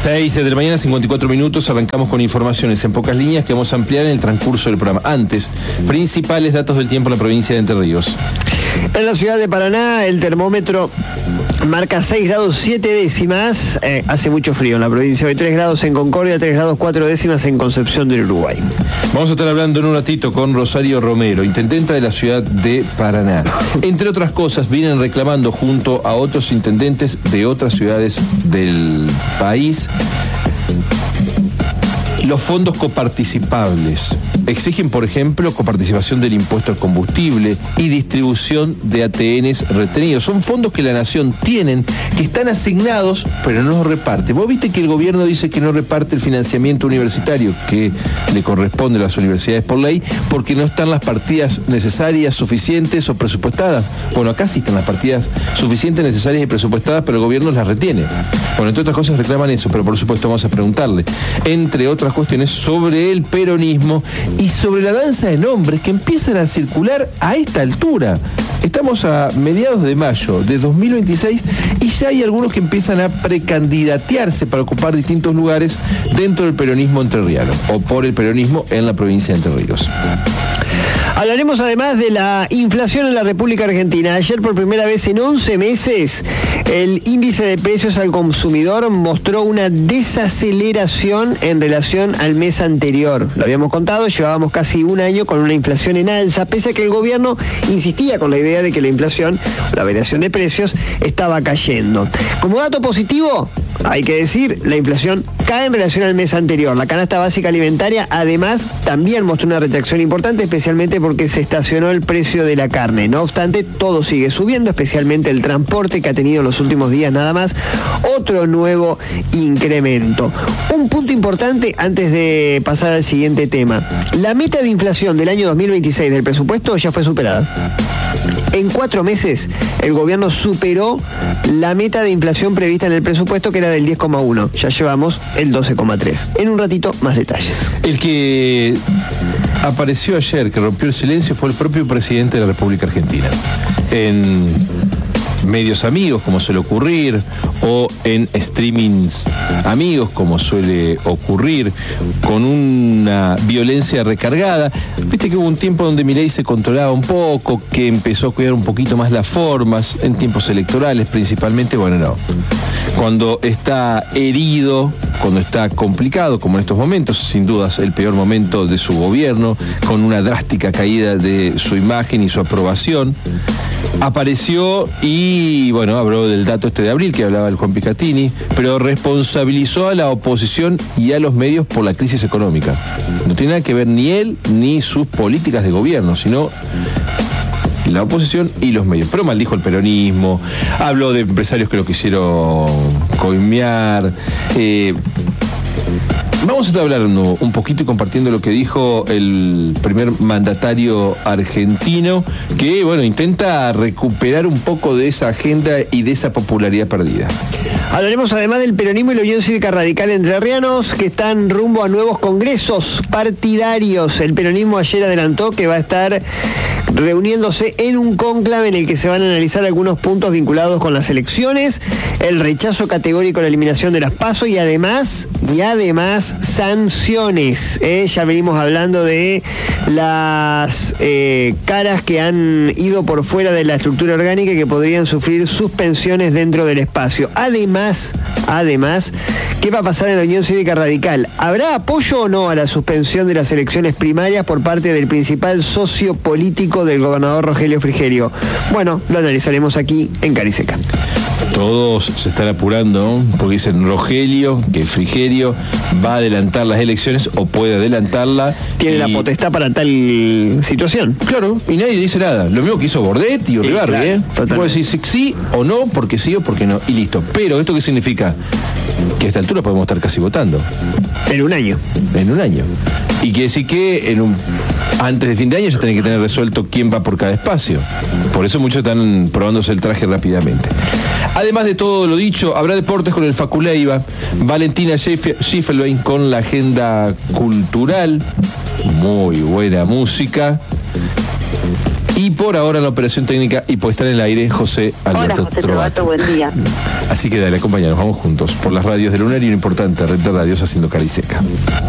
6 de la mañana, 54 minutos, arrancamos con informaciones en pocas líneas que vamos a ampliar en el transcurso del programa. Antes, principales datos del tiempo en la provincia de Entre Ríos. En la ciudad de Paraná, el termómetro marca 6 grados 7 décimas. Hace mucho frío en la provincia. Hoy 3 grados en Concordia, 3 grados 4 décimas en Concepción del Uruguay. Vamos a estar hablando en un ratito con Rosario Romero, intendenta de la ciudad de Paraná. Entre otras cosas, vienen reclamando junto a otros intendentes de otras ciudades del país los fondos coparticipables. Exigen, por ejemplo, coparticipación del impuesto al combustible y distribución de ATNs retenidos. Son fondos que la nación tienen, que están asignados, pero no los reparte. Vos viste que el gobierno dice que no reparte el financiamiento universitario que le corresponde a las universidades por ley, porque no están las partidas necesarias, suficientes o presupuestadas. Bueno, acá sí están las partidas suficientes, necesarias y presupuestadas, pero el gobierno las retiene. Bueno, entre otras cosas reclaman eso, pero por supuesto vamos a preguntarle, entre otras cuestiones, sobre el peronismo y sobre la danza de nombres que empiezan a circular a esta altura. Estamos a mediados de mayo de 2026 y ya hay algunos que empiezan a precandidatearse para ocupar distintos lugares dentro del peronismo entrerriano o por el peronismo en la provincia de Entre Ríos. Hablaremos además de la inflación en la República Argentina. Ayer, por primera vez en 11 meses, el índice de precios al consumidor mostró una desaceleración en relación al mes anterior. Lo habíamos contado, llevábamos casi un año con una inflación en alza, pese a que el gobierno insistía con la idea de que la inflación, la variación de precios, estaba cayendo. Como dato positivo, hay que decir, la inflación cae en relación al mes anterior. La canasta básica alimentaria, además, también mostró una retracción importante, especialmente porque se estacionó el precio de la carne. No obstante, todo sigue subiendo, especialmente el transporte, que ha tenido en los últimos días nada más otro nuevo incremento. Un punto importante antes de pasar al siguiente tema. La meta de inflación del año 2026 del presupuesto ya fue superada. En 4 meses, el gobierno superó la meta de inflación prevista en el presupuesto, que era del 10,1. Ya llevamos el 12,3. En un ratito, más detalles. El que apareció ayer, que rompió el silencio, fue el propio presidente de la República Argentina. En medios amigos, como suele ocurrir, o en streamings amigos, como suele ocurrir, con una violencia recargada. Viste que hubo un tiempo donde Milei se controlaba un poco, que empezó a cuidar un poquito más las formas, en tiempos electorales principalmente. Bueno, no. Cuando está herido, cuando está complicado, como en estos momentos, sin dudas el peor momento de su gobierno, con una drástica caída de su imagen y su aprobación, apareció y, bueno, habló del dato este de abril que hablaba el Juan Picatini, pero responsabilizó a la oposición y a los medios por la crisis económica. No tiene nada que ver ni él ni sus políticas de gobierno, sino la oposición y los medios. Pero maldijo el peronismo, habló de empresarios que lo quisieron coimear. Vamos a estar hablando un poquito y compartiendo lo que dijo el primer mandatario argentino, que, bueno, intenta recuperar un poco de esa agenda y de esa popularidad perdida. Hablaremos además del peronismo y la Unión Cívica Radical entrerrianos, que están rumbo a nuevos congresos partidarios. El peronismo ayer adelantó que va a estar reuniéndose en un cónclave en el que se van a analizar algunos puntos vinculados con las elecciones, el rechazo categórico a la eliminación de las PASO y además sanciones. Ya venimos hablando de las caras que han ido por fuera de la estructura orgánica y que podrían sufrir suspensiones dentro del espacio. Además, ¿qué va a pasar en la Unión Cívica Radical? ¿Habrá apoyo o no a la suspensión de las elecciones primarias por parte del principal socio político del gobernador Rogelio Frigerio? Bueno, lo analizaremos aquí en Cariseca. Todos se están apurando, porque dicen Rogelio, que Frigerio va a adelantar las elecciones o puede adelantarla. Tiene la potestad para tal situación. Claro, y nadie dice nada. Lo mismo que hizo Bordet y Uribarri, claro, puede decir sí o no, porque sí o porque no, y listo. Pero, ¿esto qué significa? Que a esta altura podemos estar casi votando. En un año. Y quiere decir que antes de fin de año ya tienen que tener resuelto quién va por cada espacio. Por eso muchos están probándose el traje rápidamente. Además de todo lo dicho, habrá deportes con el Facu Leiva, Valentina Schiffelbein con la agenda cultural, muy buena música. Y por ahora en la operación técnica y puesta en el aire, José Alberto Trovato. Buen día. Así que dale, acompañanos, vamos juntos por las radios de Lunar y una importante red de radios haciendo cara y seca.